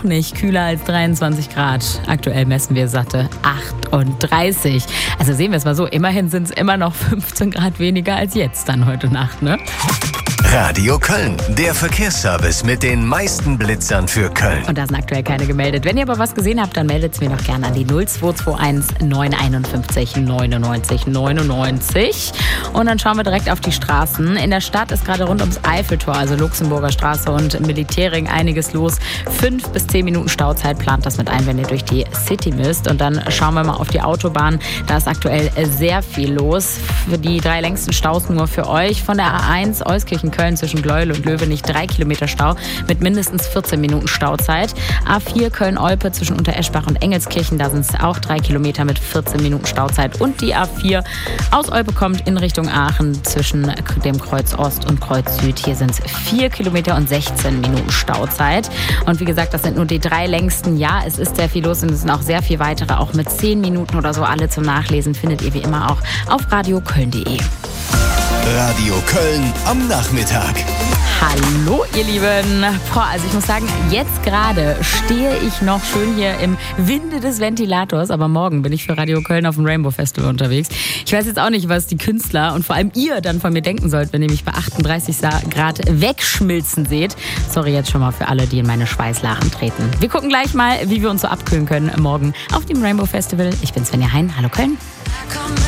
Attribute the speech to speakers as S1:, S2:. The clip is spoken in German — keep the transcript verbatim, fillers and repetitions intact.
S1: nicht kühler als dreiundzwanzig Grad. Aktuell messen wir satte achtunddreißig. Also sehen wir es mal so, immerhin sind es immer noch fünfzehn Grad weniger als jetzt dann heute Nacht, ne?
S2: Radio Köln, der Verkehrsservice mit den meisten Blitzern für Köln.
S1: Und da sind aktuell keine gemeldet. Wenn ihr aber was gesehen habt, dann meldet es mir doch gerne an die null zwei zwei eins neun einundfünfzig neunundneunzig neunundneunzig. Und dann schauen wir direkt auf die Straßen. In der Stadt ist gerade rund ums Eiffeltor, also Luxemburger Straße und Militärring, einiges los. Fünf bis zehn Minuten Stauzeit, plant das mit ein, wenn ihr durch die City müsst. Und dann schauen wir mal auf die Autobahn. Da ist aktuell sehr viel los. Für die drei längsten Staus nur für euch. Von der A eins Euskirchen-Köln zwischen Gleuel und Löwenich drei Kilometer Stau mit mindestens vierzehn Minuten Stauzeit. A vier Köln-Olpe zwischen Untereschbach und Engelskirchen, da sind es auch drei Kilometer mit vierzehn Minuten Stauzeit. Und die A vier aus Olpe kommt in Richtung Aachen zwischen dem Kreuz Ost und Kreuz Süd. Hier sind es vier Kilometer und sechzehn Minuten Stauzeit. Und wie gesagt, das sind nur die drei längsten. Ja, es ist sehr viel los und es sind auch sehr viel weitere, auch mit zehn Minuten oder so. Alle zum Nachlesen findet ihr wie immer auch auf radioköln punkt de.
S2: Radio Köln am Nachmittag.
S1: Hallo ihr Lieben. Boah, also ich muss sagen, jetzt gerade stehe ich noch schön hier im Winde des Ventilators, aber morgen bin ich für Radio Köln auf dem Rainbow Festival unterwegs. Ich weiß jetzt auch nicht, was die Künstler und vor allem ihr dann von mir denken sollt, wenn ihr mich bei achtunddreißig Grad wegschmilzen seht. Sorry jetzt schon mal für alle, die in meine Schweißlachen treten. Wir gucken gleich mal, wie wir uns so abkühlen können morgen auf dem Rainbow Festival. Ich bin Svenja Hein. Hallo Köln.